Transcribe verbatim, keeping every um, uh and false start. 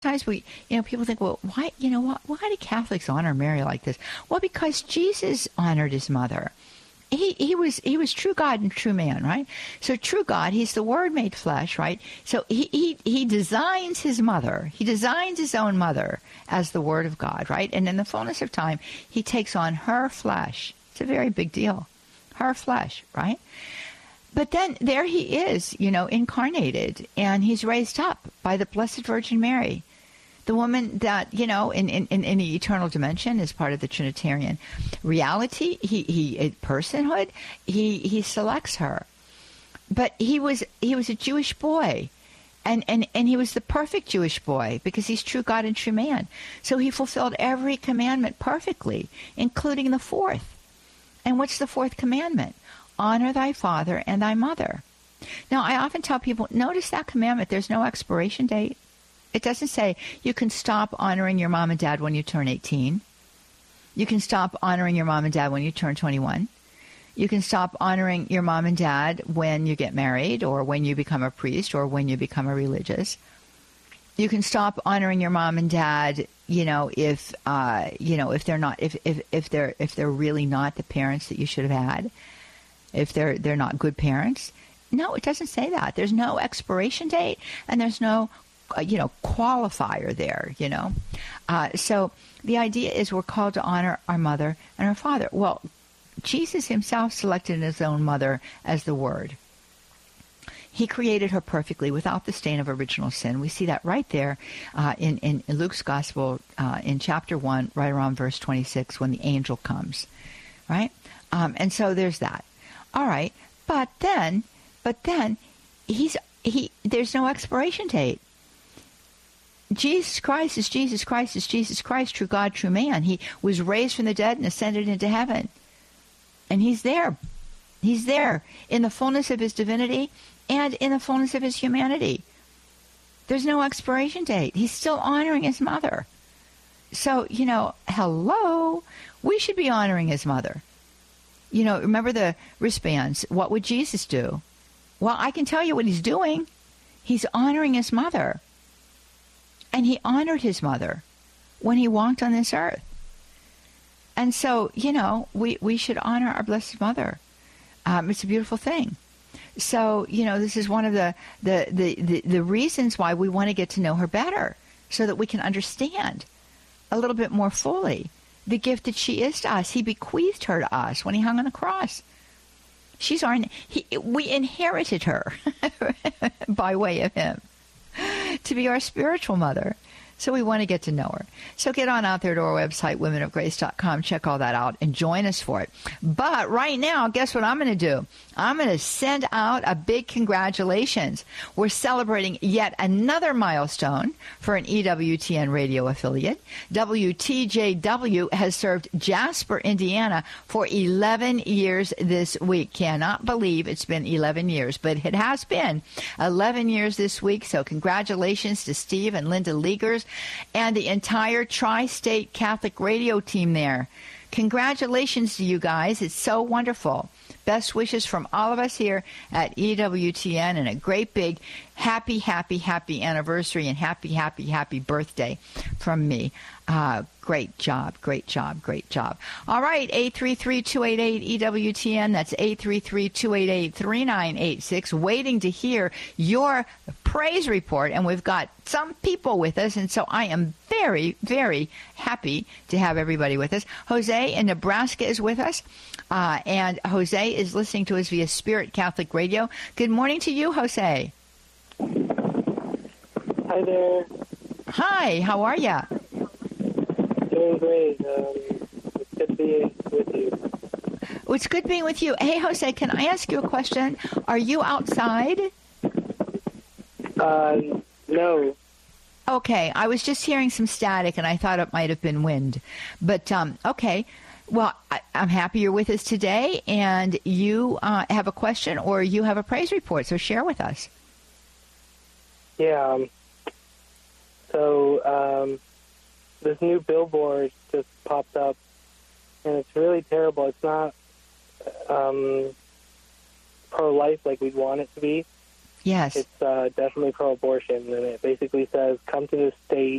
sometimes we, you know, people think, well, why, you know, why, why do Catholics honor Mary like this? Well, because Jesus honored his mother. He he was he was true God and true man, right? So true God, he's the Word made flesh, right? So he he he designs his mother. He designs his own mother as the Word of God, right? And in the fullness of time, he takes on her flesh. It's a very big deal. Her flesh, right? But then there he is, you know, incarnated, and he's raised up by the Blessed Virgin Mary. The woman that, you know, in, in, in the eternal dimension is part of the Trinitarian reality. He, he, personhood, he, he selects her. But he was, he was a Jewish boy. And, and, and he was the perfect Jewish boy because he's true God and true man. So he fulfilled every commandment perfectly, including the fourth. And what's the fourth commandment? Honor thy father and thy mother. Now, I often tell people, notice that commandment. There's no expiration date. It doesn't say you can stop honoring your mom and dad when you turn eighteen. You can stop honoring your mom and dad when you turn twenty-one. You can stop honoring your mom and dad when you get married or when you become a priest or when you become a religious. You can stop honoring your mom and dad, you know, if uh, you know, if they're not if, if, if they're if they're really not the parents that you should have had, if they're they're not good parents. No, it doesn't say that. There's no expiration date and there's no Uh, you know, qualifier there, you know. Uh, so the idea is we're called to honor our mother and our father. Well, Jesus himself selected his own mother as the Word. He created her perfectly without the stain of original sin. We see that right there uh, in, in, in Luke's Gospel uh, in chapter one, right around verse twenty-six, when the angel comes, right? Um, and so there's that. All right, but then, but then, he's he. There's no expiration date. Jesus Christ is Jesus Christ is Jesus Christ, true God, true man. He was raised from the dead and ascended into heaven. And he's there. He's there in the fullness of his divinity and in the fullness of his humanity. There's no expiration date. He's still honoring his mother. So, you know, hello, we should be honoring his mother. You know, remember the wristbands. What would Jesus do? Well, I can tell you what he's doing. He's honoring his mother. And he honored his mother when he walked on this earth. And so, you know, we, we should honor our Blessed Mother. Um, it's a beautiful thing. So, you know, this is one of the, the, the, the, the reasons why we want to get to know her better, so that we can understand a little bit more fully the gift that she is to us. He bequeathed her to us when he hung on the cross. She's our, he, we inherited her by way of him, to be our spiritual mother. So we want to get to know her. So get on out there to our website, women of grace dot com. Check all that out and join us for it. But right now, guess what I'm going to do? I'm going to send out a big congratulations. We're celebrating yet another milestone for an E W T N radio affiliate. W T J W has served Jasper, Indiana for eleven years this week. Cannot believe it's been eleven years, but it has been eleven years this week. So congratulations to Steve and Linda Leagers and the entire Tri-State Catholic radio team there. Congratulations to you guys. It's so wonderful. Best wishes from all of us here at E W T N, and a great big happy, happy, happy anniversary and happy, happy, happy birthday from me. Uh, great job, great job, great job. All right, eight three three, two eight eight, E W T N. That's eight three three, two eight eight, three nine eight six. Waiting to hear your praise report, and we've got some people with us, and so I am very, very happy to have everybody with us. Jose in Nebraska is with us, uh, and Jose is listening to us via Spirit Catholic Radio. Good morning to you, Jose. Hi there. Hi, how are you? Doing great. Um, it's good to be with you. Well, it's good being with you. Hey, Jose, can I ask you a question? Are you outside? Uh, no. Okay, I was just hearing some static, and I thought it might have been wind. But, um, okay. Well, I, I'm happy you're with us today, and you uh, have a question or you have a praise report, so share with us. Yeah. Um, so, um, this new billboard just popped up, and it's really terrible. It's not um, pro-life like we'd want it to be. Yes. It's uh, definitely pro-abortion, and it basically says, come to the state